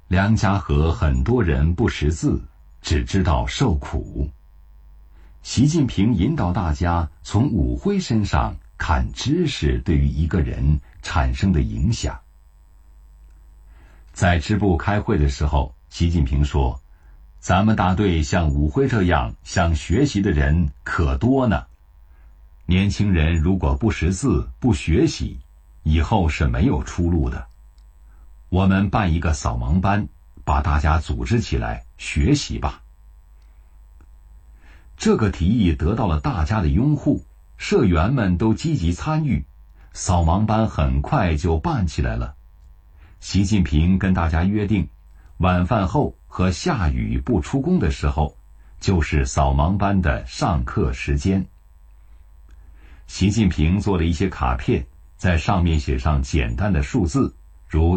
梁家河很多人不识字，只知道受苦。习近平引导大家从武辉身上看知识对于一个人产生的影响。在支部开会的时候，习近平说，咱们大队像武辉这样想学习的人可多呢。年轻人如果不识字不学习，以后是没有出路的。我们办一个扫盲班，把大家组织起来学习吧。这个提议得到了大家的拥护，社员们都积极参与，扫盲班很快就办起来了。习近平跟大家约定，晚饭后和下雨不出工的时候，就是扫盲班的上课时间。习近平做了一些卡片，在上面写上简单的数字，如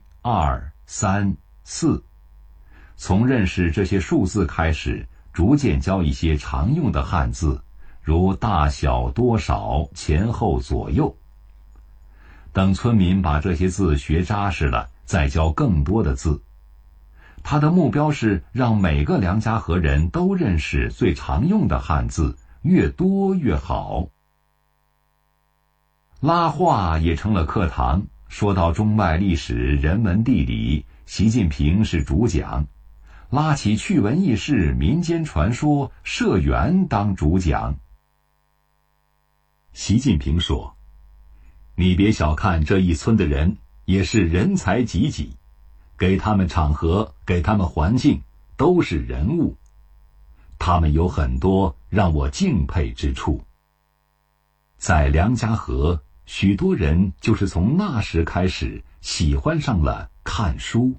1、2、3、4。从认识这些数字开始，逐渐教一些常用的汉字，如大小、多少、前后、左右。等村民把这些字学扎实了，再教更多的字。他的目标是让每个梁家河人都认识最常用的汉字，越多越好。拉话也成了课堂，说到中外历史、人文地理，习近平是主讲；拉起趣闻轶事、民间传说，社员当主讲。习近平说，你别小看这一村的人，也是人才济济，给他们场合，给他们环境，都是人物。他们有很多让我敬佩之处。在梁家河，许多人就是从那时开始喜欢上了看书。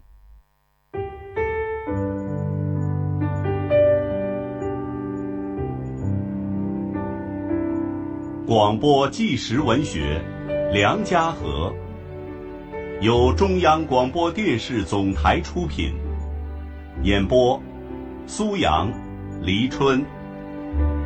广播纪实文学《梁家河》，由中央广播电视总台出品，演播苏阳、黎春。